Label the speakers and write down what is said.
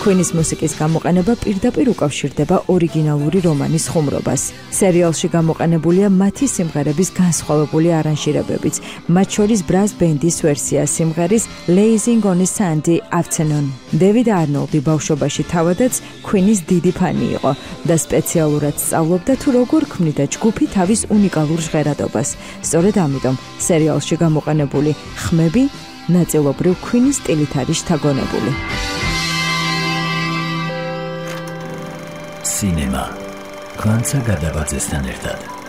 Speaker 1: Queen-ის მუსიკის გამოყენება პირდაპირ უკავშირდება ორიგინალური რომანის ხუმრობას. სერიალში გამოყენებულია მათი სიმღერების განსხვავებული არანჟირებებიც, მათ შორის ბრაზ ბენდის ვერსია სიმღერის Blazing on a Sunday Afternoon. დევიდ არნოლდი ბავშვობაში თავადაც Queen-ის დიდი ფანი იყო და სპეციალურად სწავლობდა თუ როგორ ქმნიდა ჯგუფი თავის უნიკალურ ჟღერადობას. სწორედ ამიტომ სერიალში გამოყენებული ხმები ნაწილობრივ Queen-ის სტილით არის შთაგონებული.
Speaker 2: სინემა. განცა გადაბაძესთან ერთად.